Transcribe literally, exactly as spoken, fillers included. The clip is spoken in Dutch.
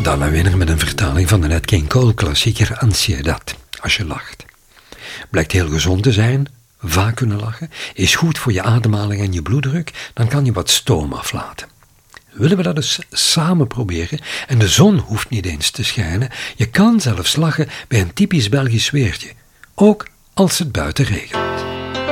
Dan nou weer met een vertaling van de Nat King Cole klassieker Ansiedad, als je lacht. Blijkt heel gezond te zijn, vaak kunnen lachen, is goed voor je ademhaling en je bloeddruk, dan kan je wat stoom aflaten. Willen we dat eens samen proberen? En de zon hoeft niet eens te schijnen, je kan zelfs lachen bij een typisch Belgisch weertje, ook als het buiten regent.